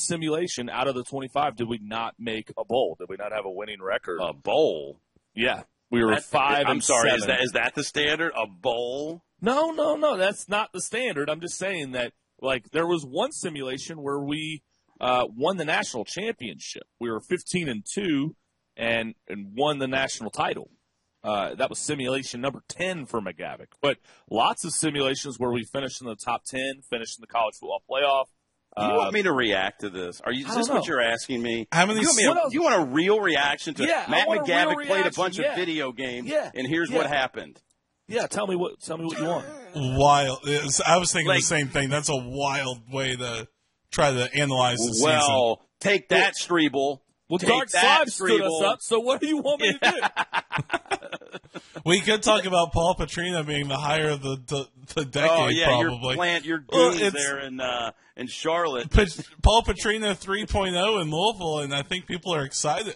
simulation out of the 25 did we not make a bowl? Did we not have a winning record? A bowl? Yeah. We were 5 and 7. I'm sorry, is that the standard? A bowl? No. That's not the standard. I'm just saying that, like, there was one simulation where we won the national championship. We were 15-2 and won the national title. That was simulation number 10 for McGavick. But lots of simulations where we finished in the top 10, finished in the college football playoff. Do you want me to react to this? Is this what you're asking me? How many? You want a real reaction to Matt McGavick played a bunch of yeah. video games, Yeah. and here's what happened. Yeah, tell me what you want. Wild. I was thinking the same thing. That's a wild way to try to analyze the season. Well, take that, Strebel. Well, Dark Slide stood us up, so what do you want me to do? We could talk about Paul Petrino being the hire of the decade, oh, yeah, probably. Your goons there in Charlotte. Paul Petrino 3.0 in Louisville, and I think people are excited.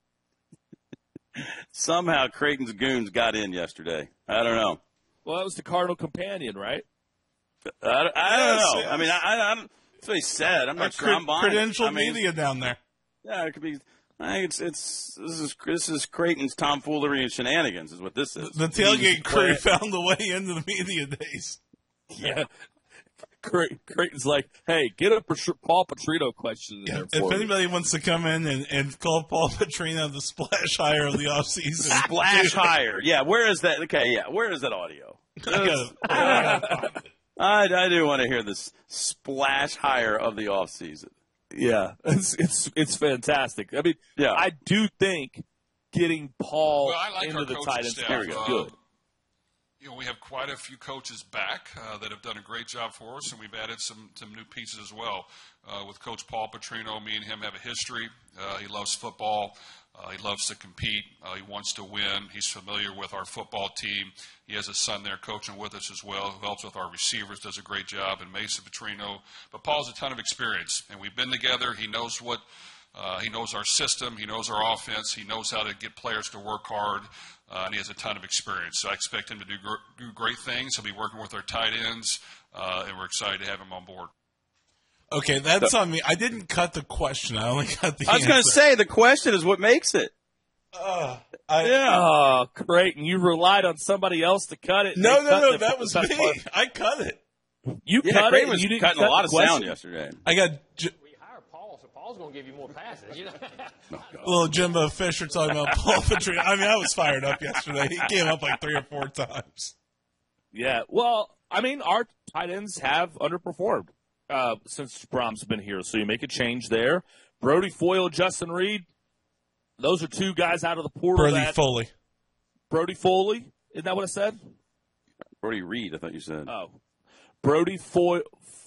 Somehow Creighton's goons got in yesterday. I don't know. Well, that was the Cardinal Companion, right? I don't know. Yes. I mean, I that's what he said. I'm not sure I'm buying credential media down there. Yeah, it could be. I think this is Creighton's tomfoolery and shenanigans is what this is. The tailgate crew found a way into the media days. Yeah. Creighton's like, hey, get a Paul Petrino question in there for If anybody wants to come in and call Paul Petrino the splash hire of the offseason. Splash hire. Yeah, where is that? Okay, yeah, where is that audio? I do want to hear this splash hire of the offseason. Yeah, it's fantastic. I mean, I do think getting Paul into the tight end staff good. We have quite a few coaches back that have done a great job for us, and we've added some new pieces as well. With Coach Paul Petrino, me and him have a history. He loves football. He loves to compete. He wants to win. He's familiar with our football team. He has a son there coaching with us as well, who helps with our receivers, does a great job, and Mason Petrino. But Paul's a ton of experience, and we've been together. He knows he knows our system. He knows our offense. He knows how to get players to work hard, and he has a ton of experience. So I expect him to do great things. He'll be working with our tight ends, and we're excited to have him on board. Okay, that's on me. I didn't cut the question. I only cut the answer. I was going to say, the question is what makes it. Oh, great. And you relied on somebody else to cut it. No, that was me. I cut it. You cut it, and you didn't cutting cut a lot the of question? sound yesterday. I got... We hire Paul, so Paul's going to give you more passes. You know? Little Jimbo Fisher talking about Paul Petrino. I mean, I was fired up yesterday. He came up like 3 or 4 times. Yeah, well, I mean, our tight ends have underperformed since Brom's been here, so you make a change there. Brody Foyle, Justin Reed, those are 2 guys out of the portal. Brody Foley, isn't that what I said? Brody Reed, I thought you said. Oh, Brody Foley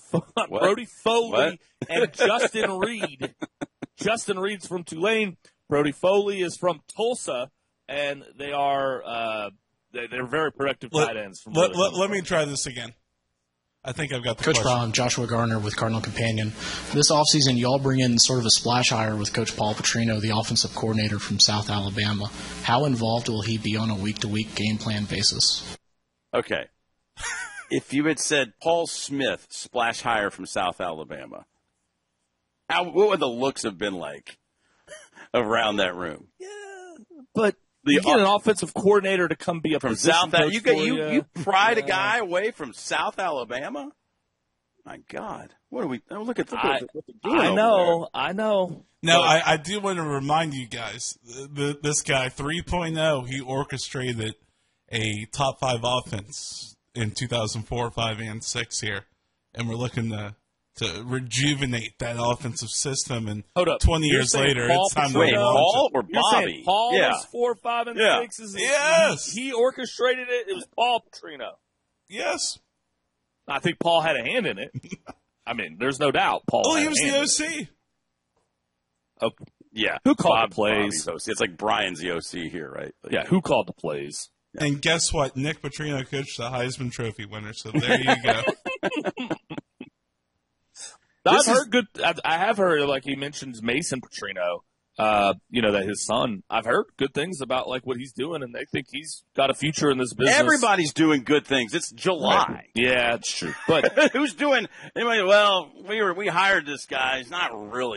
and Justin Reed. Justin Reed's from Tulane. Brody Foley is from Tulsa, and they are they're very productive tight ends. Let me try this again. I think I've got the Coach question. Brown, Joshua Garner with Cardinal Companion. This offseason, you all bring in sort of a splash hire with Coach Paul Petrino, the offensive coordinator from South Alabama. How involved will he be on a week-to-week game plan basis? Okay. If you had said Paul Smith, splash hire from South Alabama, what would the looks have been like around that room? Yeah, but you get an offensive coordinator to come be a from position South. coach You pried a guy away from South Alabama. My God, what are we? Look at what they're doing. I know. No, I do want to remind you guys, this guy 3.0, he orchestrated a top 5 offense in 2004, 5, and 6 here, and we're looking to rejuvenate that offensive system. And 20 years later, it's time to Paul or Bobby? Paul is 4, 5, and 6. Yes, he orchestrated it. It was Paul Petrino. Yes, I think Paul had a hand in it. I mean, there's no doubt. Paul. Oh, he was the OC. Okay. Yeah, who called the plays? It's like Brian's the OC here, right? Yeah, who called the plays? Yeah. And guess what? Nick Petrino coached the Heisman Trophy winner. So there you go. I have heard, like he mentions Mason Petrino, that his son, I've heard good things about like what he's doing, and they think he's got a future in this business. Everybody's doing good things. It's July. Right. Yeah, it's true. But who's doing anyway? Well, we hired this guy. He's not really